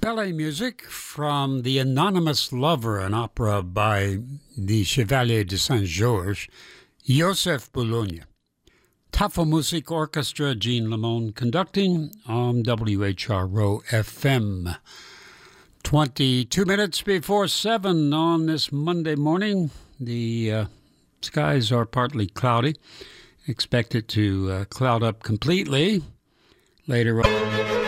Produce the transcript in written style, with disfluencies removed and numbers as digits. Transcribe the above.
Ballet music from The Anonymous Lover, an opera by the Chevalier de Saint-Georges, Joseph Boulogne. Tafelmusik Orchestra, Jean Lemon conducting on WHRO FM. 22 minutes before 7 on this Monday morning. The skies are partly cloudy. Expect it to cloud up completely later on.